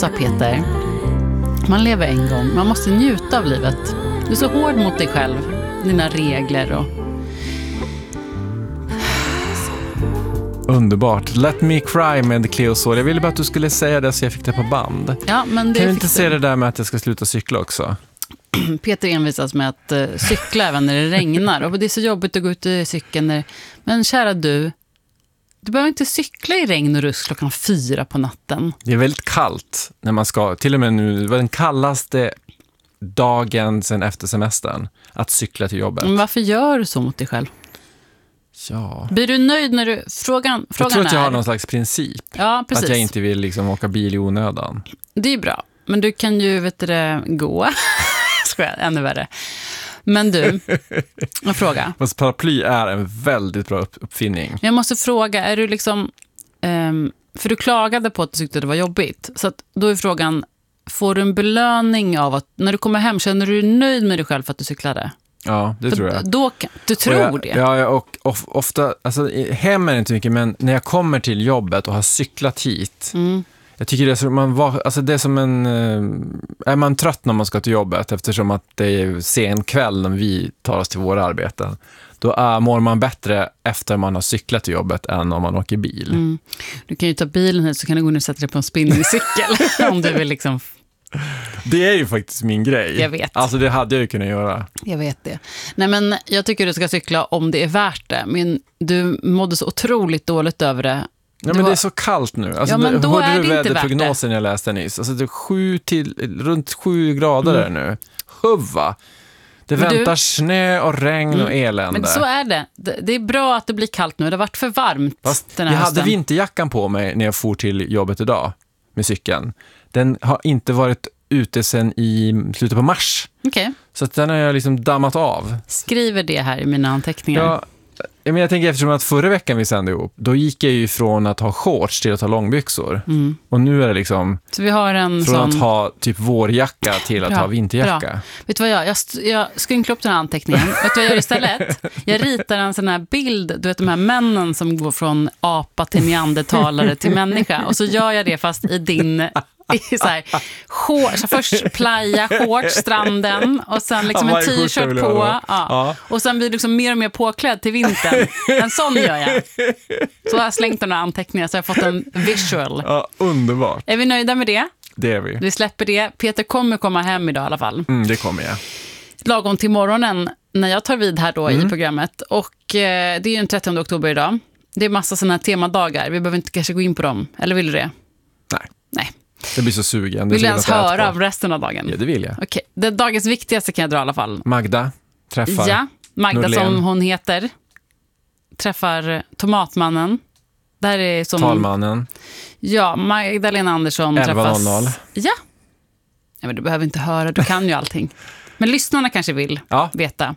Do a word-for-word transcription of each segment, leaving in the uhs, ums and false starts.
sa Peter, man lever en gång. Man måste njuta av livet. Du är så hård mot dig själv. Dina regler och... Underbart. Let me cry med Cleo Sol. Jag ville bara att du skulle säga det så jag fick det på band. Ja, men det kan du inte du. säga det där med att jag ska sluta cykla också? Peter envisas med att uh, cykla även när det regnar. Och det är så jobbigt att gå ut i cykeln. När... Men kära du, du behöver inte cykla i regn och rusk klockan fyra på natten. Det är väldigt kallt när man ska, till och med nu, det var den kallaste dagen sen efter semestern, att cykla till jobbet. Men varför gör du så mot dig själv? Ja. Blir du nöjd när du... Frågan, frågan jag tror att jag är... har någon slags princip. Ja, precis. Att jag inte vill liksom åka bil i onödan. Det är bra. Men du kan ju, vet du det, gå. Ska jag, ännu värre. Men du, en fråga. Fast paraply är en väldigt bra upp- uppfinning. Jag måste fråga, är du liksom... Um, för du klagade på att du tyckte det var jobbigt. Så att då är frågan, får du en belöning av att... När du kommer hem, känner du dig nöjd med dig själv för att du cyklade? Ja, det för tror jag. Då kan, du tror jag, det? Ja, och, och ofta... Alltså, hem är det inte mycket, men när jag kommer till jobbet och har cyklat hit... Mm. Jag tycker det är, så, man var, alltså det är som en... Är man trött när man ska till jobbet eftersom att det är sen kväll när vi tar oss till våra arbeten, då är, mår man bättre efter man har cyklat till jobbet än om man åker bil. Mm. Du kan ju ta bilen här så kan du gå ner och sätta dig på en spinningcykel om du vill liksom... Det är ju faktiskt min grej. Jag vet. Alltså det hade jag ju kunnat göra. Jag vet det. Nej, men jag tycker du ska cykla om det är värt det. Men du mådde så otroligt dåligt över det. Ja, men var... det är så kallt nu. Alltså, ja, men då hörde är du det inte väderprognosen jag läste nyss? Alltså det är sju till, runt sju grader mm. där nu. Huvva. Det men väntar du... snö och regn mm. och elände. Men så är det. Det är bra att det blir kallt nu. Det har varit för varmt. Fast den här jag hösten. hade vinterjackan på mig när jag for till jobbet idag med cykeln. Den har inte varit ute sen i slutet på mars. Okej. Okay. Så att den har jag liksom dammat av. Skriver det här i mina anteckningar. Ja. Men jag tänker eftersom att förra veckan vi sände ihop, då gick jag ju från att ha shorts till att ha långbyxor. Mm. Och nu är det liksom så vi har en från sån... att ha typ vårjacka till att bra, ha vinterjacka. Bra. Vet du vad jag, jag, jag skrynklar upp den här anteckningen. Vet du vad jag gör istället? Jag ritar en sån här bild, du vet de här männen som går från apa till neandertalare till människa. Och så gör jag det fast i din... I så här, shorts, först playa, shorts, stranden och sen liksom ja, en t-shirt på ja. Ja. Och sen blir det liksom mer och mer påklädd till vintern. En sån gör jag. Så har jag slängt några anteckningar så jag har fått en visual. Ja, underbart. Är vi nöjda med det? Det är vi. Vi släpper det. Peter kommer komma hem idag i alla fall. Mm, det kommer jag. Lagom till morgonen när jag tar vid här då mm. i programmet. Och eh, det är ju den trettionde oktober idag. Det är massa sådana här temadagar. Vi behöver inte kanske gå in på dem. Eller vill du det? Nej. Nej. Det blir så sugen. Vill du ens höra av resten av dagen? Ja, det vill jag. Okej, det dagens viktigaste kan jag dra i alla fall. Magda träffar Ja, Magda Norlén. Som hon heter. Träffar Tomatmannen. Där är som... Talmannen. Ja, Magdalena Andersson träffas... elva noll noll. Ja. Ja, men du behöver inte höra, du kan ju allting. Men lyssnarna kanske vill ja. veta.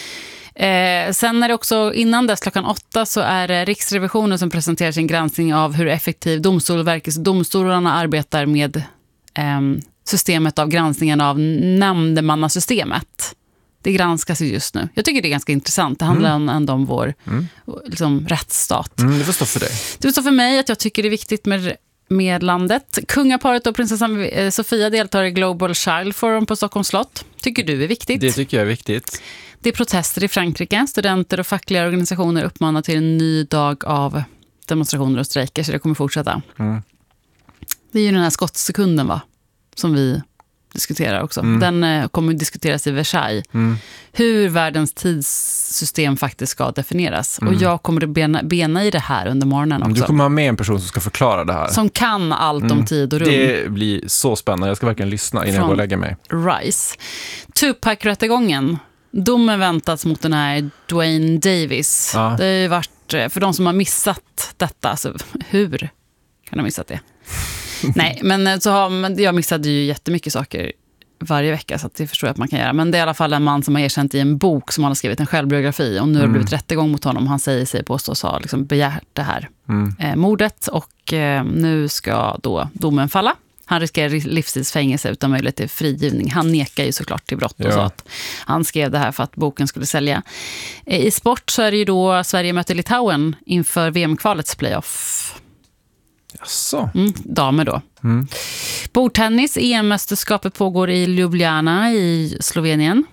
Eh, sen är det också, innan dess klockan åtta så är det Riksrevisionen som presenterar sin granskning av hur effektiv Domstolsverkets domstolarna arbetar med eh, systemet av granskningen av nämndemannasystemet. Det granskas ju just nu. Jag tycker det är ganska intressant. Det handlar mm. ändå om vår mm. liksom, rättsstat. Mm, det får stå för dig. Det får stå för mig att jag tycker det är viktigt med, med landet. Kungaparet och prinsessan Sofia deltar i Global Child Forum på Stockholms slott. Tycker du är viktigt? Det tycker jag är viktigt. Det är protester i Frankrike. Studenter och fackliga organisationer uppmanar till en ny dag av demonstrationer och strejker, så det kommer fortsätta. Mm. Det är ju den här skottsekunden va? Som vi diskuterar också. Mm. Den eh, kommer diskuteras i Versailles. Mm. Hur världens tidssystem faktiskt ska definieras. Mm. Och jag kommer att bena, bena i det här under morgonen också. Du kommer ha med en person som ska förklara det här. Som kan allt mm. om tid och rum. Det blir så spännande. Jag ska verkligen lyssna innan Från jag går och lägger mig. Rice. Tupac-rättegången. Domen väntas mot den här Dwayne Davis. Ja. Det har ju varit, för de som har missat detta, alltså, hur kan de ha missat det? Nej, men så har, jag missade ju jättemycket saker varje vecka, så att det förstår jag att man kan göra. Men det är i alla fall en man som har erkänt i en bok som han har skrivit, en självbiografi, och nu har det blivit rättegång mot honom. Han säger sig påstås ha liksom begärt det här mm. eh, mordet, och eh, nu ska då domen falla. Han riskerar livstidsfängelse utan möjlighet till frigivning. Han nekar ju såklart till brott och ja. så att han skrev det här för att boken skulle sälja. I sport så är det ju då Sverige möter Litauen inför V M-kvalets playoff. Jaså? Mm, damer då. Mm. Bordtennis, E M-mästerskapet pågår i Ljubljana i Slovenien.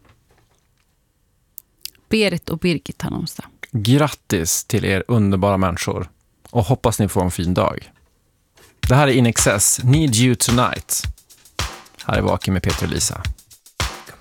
Berit och Birgit har namnsdag. Grattis till er underbara människor. Och hoppas ni får en fin dag. Det här är In Excess, Need You Tonight. Här är Vaken med Peter och Lisa.